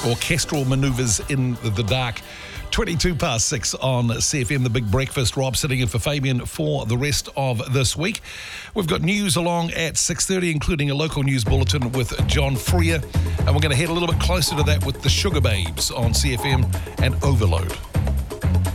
orchestral manoeuvres in the dark. 22 past 6 on CFM, The Big Breakfast. Rob sitting in for Fabian for the rest of this week. We've got news along at 6:30, including a local news bulletin with John Freer. And we're going to head a little bit closer to that with the Sugar Babes on CFM and Overload.